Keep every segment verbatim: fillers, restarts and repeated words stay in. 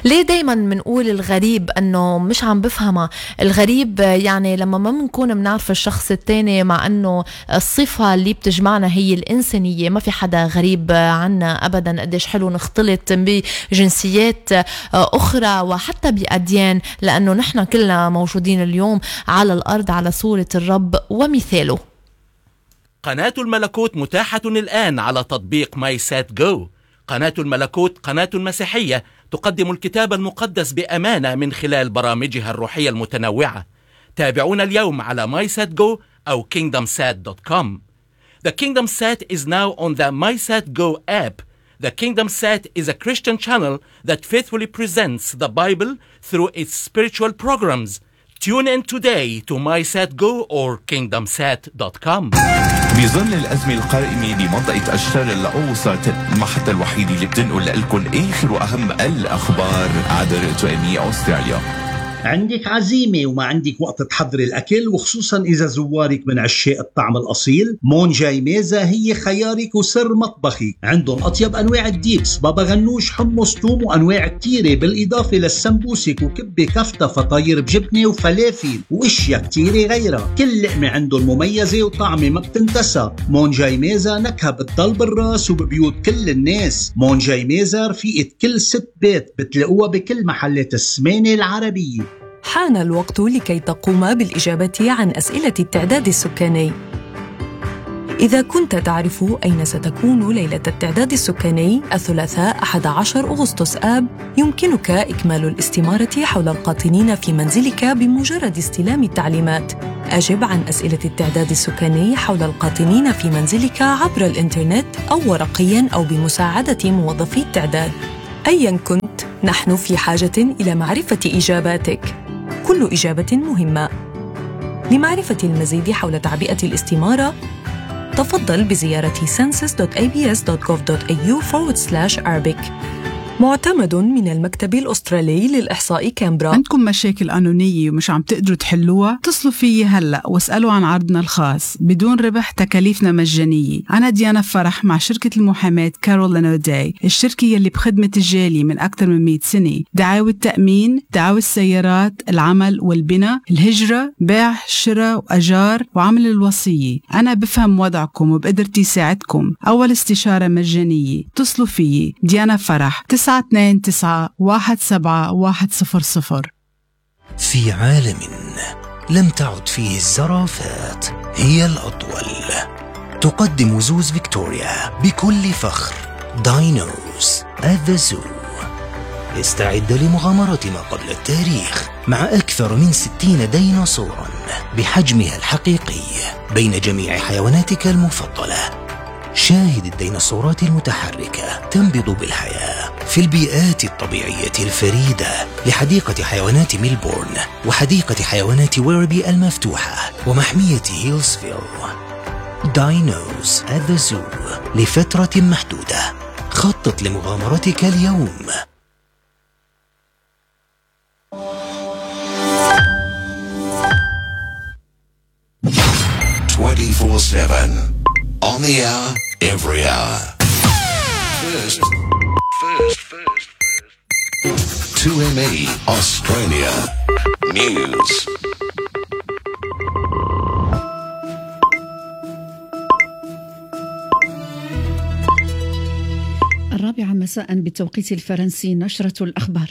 ليه دايما منقول الغريب أنه مش عم بفهمها؟ الغريب يعني لما ما منكون منعرف الشخص التاني، مع أنه الصفة اللي بتجمعنا هي الإنسانية. ما في حدا غريب عنا أبدا. قديش حلو نختلط بجنسيات أخرى وحتى بأديان، لأنه نحن كلنا موجودين اليوم على الأرض على صورة الرب ومثاله. قناة الملكوت متاحة الآن على تطبيق ماي سات جو. قناة الملكوت قناة مسيحية تقدم الكتاب المقدس بأمانة من خلال برامجها الروحية المتنوعة. تابعونا اليوم على ماي سات جو أو كينغدم سات دوت كوم. The KingdomSat is now on the MySatGo app. The KingdomSat is a Christian channel that faithfully presents the Bible through its spiritual programs. Tune in today to MySatGo or kingdom sat dot com. بظل الأزمة القائمة بمنطقة أشتار الأوسط، المحطة الوحيدة اللي بتنقل لكم آخر وأهم الأخبار عبر توأمية أستراليا. عندك عزيمة وما عندك وقت تحضر الأكل، وخصوصا إذا زوارك من عشاق الطعم الأصيل، مون جاي ميزة هي خيارك وسر مطبخي. عندهم أطيب أنواع الديبس، بابا غنوش، حمص، توم، وأنواع كتيرة، بالإضافة للسمبوسك وكبة كفتة، فطاير بجبنة وفلافل وإشياء كتيرة غيرها. كل لقمة عندهم مميزة وطعمة ما بتنتسى. مون جاي ميزة نكهة بتضل بالراس وببيوت كل الناس. مون جاي ميزة رفيقة كل ست بيت، بتلاقوها بكل محلات السمانة العربية. حان الوقت لكي تقوم بالإجابة عن أسئلة التعداد السكاني. إذا كنت تعرف أين ستكون ليلة التعداد السكاني الثلاثاء أحد عشر أغسطس آب، يمكنك إكمال الاستمارة حول القاطنين في منزلك بمجرد استلام التعليمات. أجب عن أسئلة التعداد السكاني حول القاطنين في منزلك عبر الإنترنت أو ورقياً أو بمساعدة موظفي التعداد. أياً كنت، نحن في حاجة إلى معرفة إجاباتك. كل إجابة مهمة. لمعرفة المزيد حول تعبئة الاستمارة، تفضل بزيارة census dot a b s dot gov dot a u forward slash arabic. معتمد من المكتب الأسترالي للإحصاء كامبرا. عندكم مشاكل قانونية ومش عم تقدروا تحلوها؟ اتصلوا فيي هلأ واسألوا عن عرضنا الخاص بدون ربح، تكاليفنا مجانية. أنا ديانا فرح مع شركة المحاماة كارولين أوداي، الشركة يلي بخدمة الجالية من أكثر من مئة سنة. دعاوى التأمين، دعاوى السيارات، العمل والبناء، الهجرة، بيع، شراء وأجار، وعمل الوصية. أنا بفهم وضعكم وبقدرتي ساعدكم. أول استشارة مجانية. اتصلوا فيي ديانا فرح تسعة اثنين تسعة واحد سبعة واحد صفر صفر. في عالم لم تعد فيه الزرافات هي الأطول، تقدم زوز فيكتوريا بكل فخر داينوز at the Zoo. استعد لمغامرة ما قبل التاريخ مع أكثر من ستين ديناصورا بحجمها الحقيقي بين جميع حيواناتك المفضلة. شاهد الديناصورات المتحركة تنبض بالحياة في البيئات الطبيعية الفريدة لحديقة حيوانات ميلبورن وحديقة حيوانات ويربي المفتوحة ومحمية هيلسفيل. داينوز at the Zoo لفترة محدودة. خطط لمغامرتك اليوم. twenty-four seven on the hour, every hour. First, first, first, first. two M E Australia News. الرابعة مساء بالتوقيت الفرنسي، نشرة الأخبار.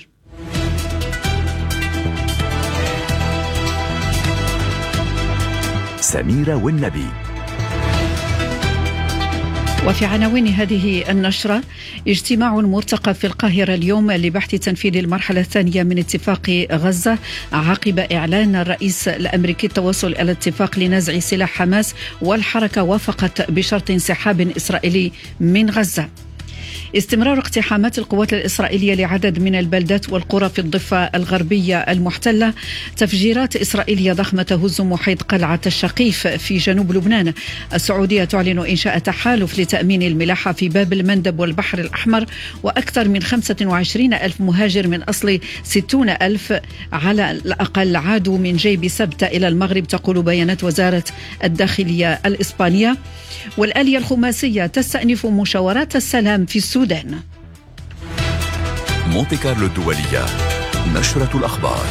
سميرة والنبي. وفي عناوين هذه النشرة: اجتماع مرتقب في القاهرة اليوم لبحث تنفيذ المرحلة الثانية من اتفاق غزة عقب إعلان الرئيس الأمريكي التوصل إلى اتفاق لنزع سلاح حماس، والحركة وافقت بشرط انسحاب إسرائيلي من غزة. استمرار اقتحامات القوات الإسرائيلية لعدد من البلدات والقرى في الضفة الغربية المحتلة. تفجيرات إسرائيلية ضخمة تهز محيط قلعة الشقيف في جنوب لبنان. السعودية تعلن إنشاء تحالف لتأمين الملاحة في باب المندب والبحر الأحمر. وأكثر من خمسة وعشرين ألف مهاجر من أصل ستين ألف على الأقل عادوا من جيب سبتة إلى المغرب، تقول بيانات وزارة الداخلية الإسبانية. والآلية الخماسية تستأنف مشاورات السلام في السودان. مونتي كارلو الدولية. نشرة الأخبار.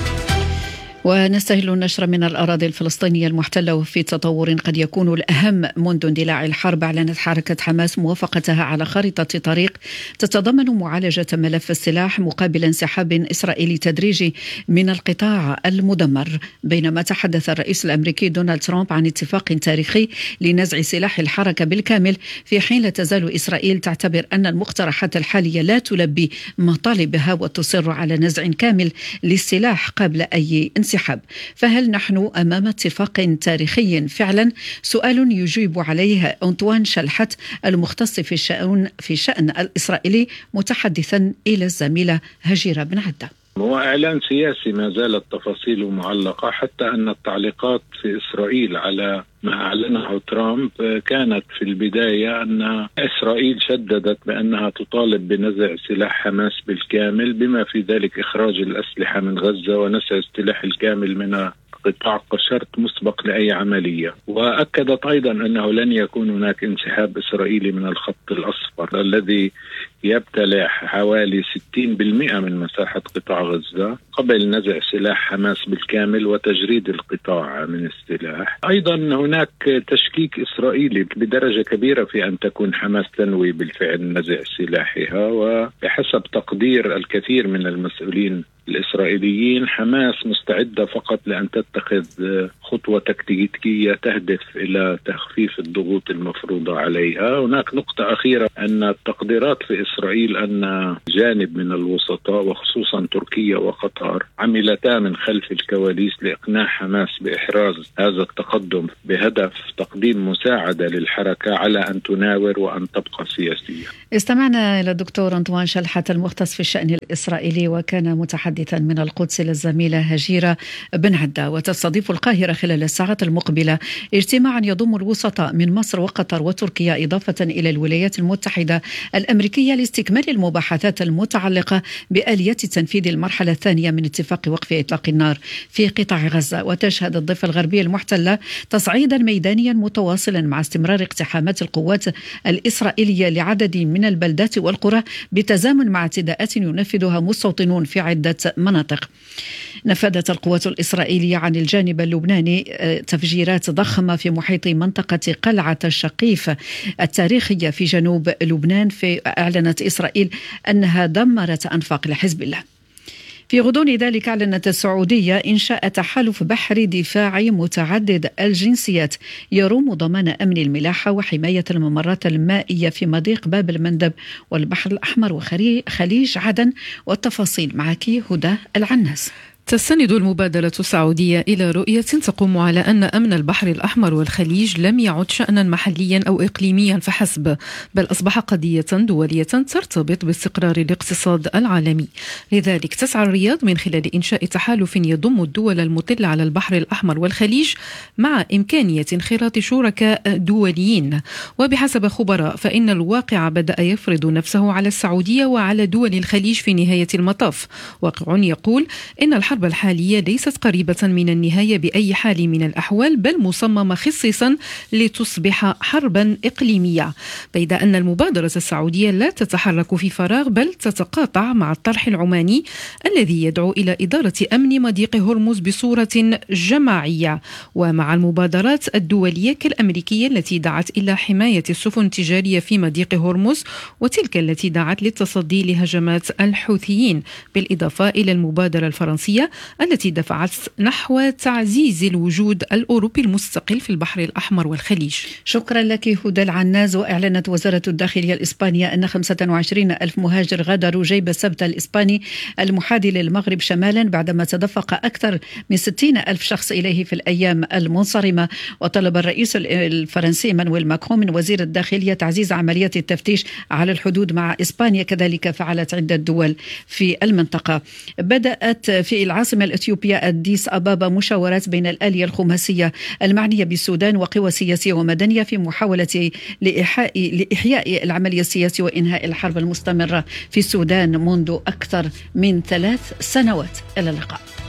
ونستهل النشر من الأراضي الفلسطينية المحتلة وفي تطور قد يكون الأهم منذ اندلاع الحرب. أعلنت حركة حماس موافقتها على خارطة طريق تتضمن معالجة ملف السلاح مقابل انسحاب إسرائيلي تدريجي من القطاع المدمر. بينما تحدث الرئيس الأمريكي دونالد ترامب عن اتفاق تاريخي لنزع سلاح الحركة بالكامل، في حين لا تزال إسرائيل تعتبر أن المقترحات الحالية لا تلبي مطالبها وتصر على نزع كامل للسلاح قبل أي انسحاب. فهل نحن أمام اتفاق تاريخي فعلا؟ سؤال يجيب عليه أنطوان شلحت المختص في الشأن في شأن الإسرائيلي متحدثا إلى الزميلة هجيرة بن عدة. هو إعلان سياسي ما زالت تفاصيله معلقة، حتى أن التعليقات في إسرائيل على ما أعلنه ترامب كانت في البداية أن إسرائيل شددت بأنها تطالب بنزع سلاح حماس بالكامل، بما في ذلك إخراج الأسلحة من غزة ونزع السلاح الكامل من قطاع كشرط مسبق لأي عملية. وأكدت أيضا أنه لن يكون هناك انسحاب إسرائيلي من الخط الأصفر الذي يبتلع حوالي ستين بالمئة من مساحة قطاع غزة قبل نزع سلاح حماس بالكامل وتجريد القطاع من السلاح. أيضا هناك تشكيك إسرائيلي بدرجة كبيرة في أن تكون حماس تنوي بالفعل نزع سلاحها، وبحسب تقدير الكثير من المسؤولين الإسرائيليين حماس مستعدة فقط لأن تتخذ خطوة تكتيكية تهدف إلى تخفيف الضغوط المفروضة عليها. هناك نقطة أخيرة، أن التقديرات في إسرائيل أن جانب من الوسطاء وخصوصا تركيا وقطر عملتا من خلف الكواليس لإقناع حماس بإحراز هذا التقدم بهدف تقديم مساعدة للحركة على أن تناور وأن تبقى سياسية. استمعنا إلى الدكتور أنطوان شلحت المختص في الشأن الإسرائيلي، وكان متحدثا من القدس للزميلة هجيرة بن عدة. وتستضيف القاهرة خلال الساعات المقبلة اجتماعا يضم الوسطاء من مصر وقطر وتركيا إضافة إلى الولايات المتحدة الأمريكية لاستكمال المباحثات المتعلقة بآلية تنفيذ المرحلة الثانية من اتفاق وقف إطلاق النار في قطاع غزة. وتشهد الضفة الغربية المحتلة تصعيدا ميدانيا متواصلا مع استمرار اقتحامات القوات الإسرائيلية لعدد من البلدات والقرى بتزامن مع اعتداءات ينفذها مستوطنون في عدة مناطق. نفذت القوات الإسرائيلية عن الجانب اللبناني تفجيرات ضخمة في محيط منطقة قلعة الشقيف التاريخية في جنوب لبنان. في أعلنت إسرائيل أنها دمرت أنفاق لحزب الله. في غضون ذلك أعلنت السعودية إنشاء تحالف بحري دفاعي متعدد الجنسيات يروم ضمان أمن الملاحة وحماية الممرات المائية في مضيق باب المندب والبحر الأحمر وخليج عدن. والتفاصيل معك هدى العناس. تستند المبادرة السعودية إلى رؤية تقوم على أن أمن البحر الأحمر والخليج لم يعد شأنا محليا أو إقليميا فحسب، بل أصبح قضية دولية ترتبط باستقرار الاقتصاد العالمي. لذلك تسعى الرياض من خلال إنشاء تحالف يضم الدول المطلة على البحر الأحمر والخليج مع إمكانية انخراط شركاء دوليين. وبحسب خبراء فإن الواقع بدأ يفرض نفسه على السعودية وعلى دول الخليج في نهاية المطاف. واقع يقول إن الحرب الحالية ليست قريبة من النهاية بأي حال من الأحوال، بل مصممة خصيصا لتصبح حربا إقليمية. بيد أن المبادرة السعودية لا تتحرك في فراغ، بل تتقاطع مع الطرح العماني الذي يدعو إلى إدارة أمن مضيق هرمز بصورة جماعية، ومع المبادرات الدولية كالأمريكية التي دعت إلى حماية السفن التجارية في مضيق هرمز، وتلك التي دعت للتصدي لهجمات الحوثيين، بالإضافة إلى المبادرة الفرنسية التي دفعت نحو تعزيز الوجود الأوروبي المستقل في البحر الأحمر والخليج. شكرا لك هدى العناز. وأعلنت وزارة الداخلية الإسبانية أن خمسة وعشرين ألف مهاجر غادروا جيب السبت الإسباني المحاذي للمغرب شمالا بعدما تدفق أكثر من ستين ألف شخص إليه في الأيام المنصرمة. وطلب الرئيس الفرنسي مانويل ماكرون من وزير الداخلية تعزيز عملية التفتيش على الحدود مع إسبانيا. كذلك فعلت عدة دول في المنطقة. بدأت في العاصمة الإثيوبية أديس أبابا مشاورات بين الآلية الخماسية المعنية بالسودان وقوى سياسية ومدنية في محاولة لإحياء, لإحياء العملية السياسية وإنهاء الحرب المستمرة في السودان منذ أكثر من ثلاث سنوات. إلى اللقاء.